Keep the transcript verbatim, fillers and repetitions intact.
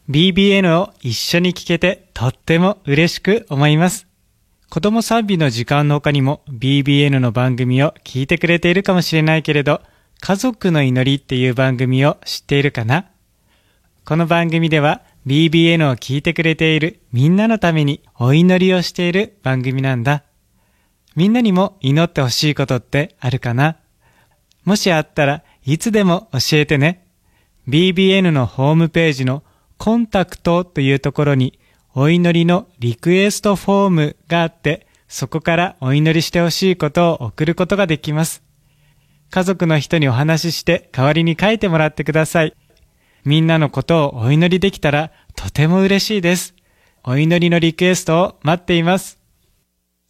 ビービーエヌ を一緒に聞けてとっても嬉しく思います。子供賛美の時間の他にも ビービーエヌ の番組を聞いてくれているかもしれないけれど、家族の祈りっていう番組を知っているかな？この番組では ビービーエヌ を聞いてくれているみんなのためにお祈りをしている番組なんだ。みんなにも祈ってほしいことってあるかな？もしあったらいつでも教えてね。ビービーエヌ のホームページのコンタクトというところにお祈りのリクエストフォームがあって、そこからお祈りしてほしいことを送ることができます。家族の人にお話しして代わりに書いてもらってください。みんなのことをお祈りできたらとても嬉しいです。お祈りのリクエストを待っています。